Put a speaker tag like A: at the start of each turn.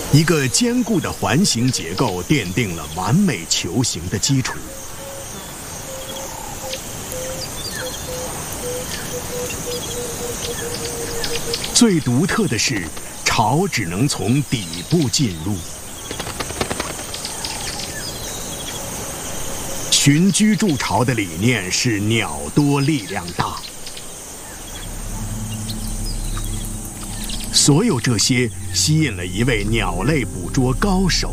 A: 一个坚固的环形结构奠定了完美球形的基础。最独特的是，巢只能从底部进入。群居筑巢的理念是鸟多力量大。所有这些吸引了一位鸟类捕捉高手。